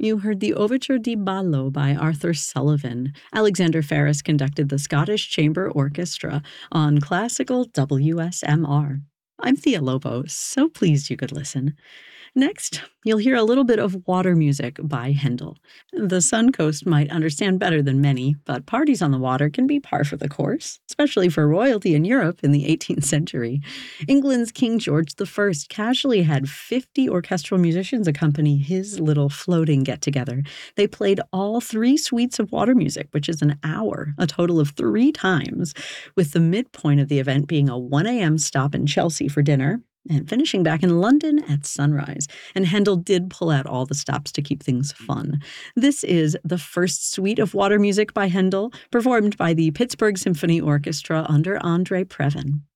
You heard the Overture di Ballo by Arthur Sullivan. Alexander Ferris conducted the Scottish Chamber Orchestra on classical WSMR. I'm Thea Lobo, so pleased you could listen. Next, you'll hear a little bit of water music by Handel. The Sun Coast might understand better than many, but parties on the water can be par for the course, especially for royalty in Europe in the 18th century. England's King George I casually had 50 orchestral musicians accompany his little floating get-together. They played all 3 suites of water music, which is an hour, a total of 3 times, with the midpoint of the event being a 1 a.m. stop in Chelsea for dinner, and finishing back in London at sunrise. And Handel did pull out all the stops to keep things fun. This is the first suite of water music by Handel, performed by the Pittsburgh Symphony Orchestra under Andre Previn.